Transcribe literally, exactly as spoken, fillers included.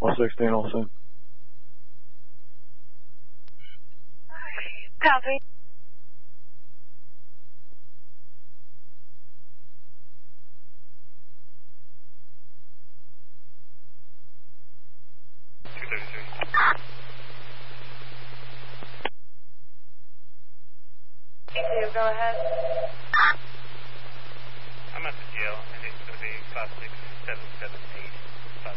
one sixteen also. Copy. Go ahead. I'm at the jail, and it's going to be five six seven seven eight.